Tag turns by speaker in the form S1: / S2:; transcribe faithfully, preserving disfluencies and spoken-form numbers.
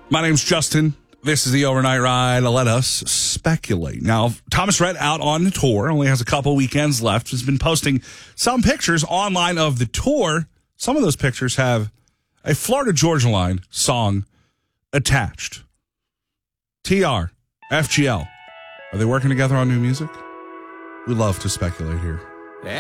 S1: My name's Justin. This is the Overnight Ride. Let us speculate. Now, Thomas Rhett out on the tour, only has a couple weekends left, has been posting some pictures online of the tour. Some of those pictures have a Florida Georgia Line song attached. T R, F G L. Are they working together on new music? We love to speculate here.